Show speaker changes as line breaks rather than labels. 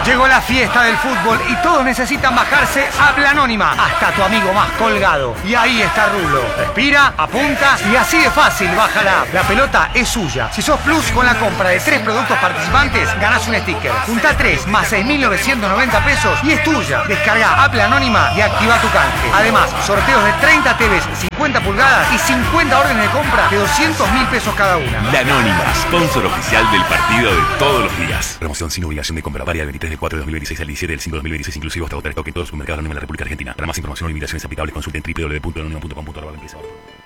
Llegó la fiesta del fútbol y todos necesitan bajarse App La Anónima, hasta tu amigo más colgado. Y ahí está Rulo. Respira, apunta y así de fácil baja la app. La pelota es suya. Si sos Plus, con la compra de 3 productos participantes, ganás un sticker. Junta 3 más 6.990 pesos y es tuya. Descarga App La Anónima y activa tu canje. Además, sorteos de 30 TVs 50 pulgadas y 50 órdenes de compra de 200.000 pesos cada una.
La Anónima, sponsor oficial del partido de todos los días. Promoción sin obligación de compra. Varía del 23 de 4 de 2026 al 17 del 5 de 2026, inclusive hasta agotar stock en todos los supermercados Anónima en la República Argentina. Para más información o limitaciones aplicables, consulten www.anonima.com.ar.